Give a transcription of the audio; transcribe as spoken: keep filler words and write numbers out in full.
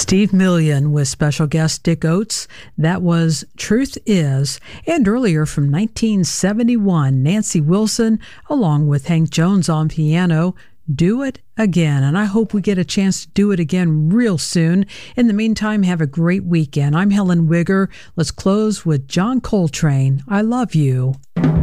Steve Million with special guest Dick Oates. That was Truth Is. And earlier from nineteen seventy-one, Nancy Wilson, along with Hank Jones on piano, Do It Again. And I hope we get a chance to do it again real soon. In the meantime, have a great weekend. I'm Helen Wigger. Let's close with John Coltrane, I Love You.